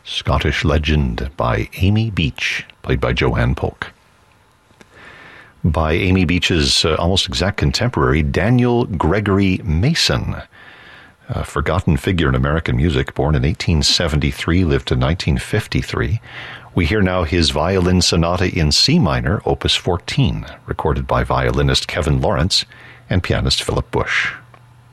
Scottish Legend by Amy Beach, played by Joanne Polk. By Amy Beach's almost exact contemporary, Daniel Gregory Mason, a forgotten figure in American music, born in 1873, lived to 1953. We hear now his Violin Sonata in C minor, opus 14, recorded by violinist Kevin Lawrence and pianist Philip Bush.